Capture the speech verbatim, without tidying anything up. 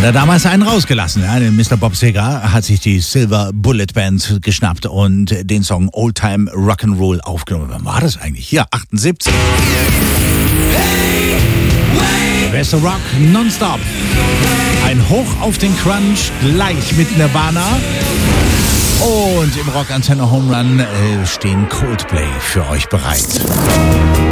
Hat er damals einen rausgelassen. Ja? Mister Bob Seger hat sich die Silver Bullet Band geschnappt und den Song Old Time Rock'n'Roll aufgenommen. Wann war das eigentlich? Hier, achtundsiebzig. Best of Rock nonstop. Ein Hoch auf den Crunch, gleich mit Nirvana. Und im Rock Antenne Home Run äh, stehen Coldplay für euch bereit.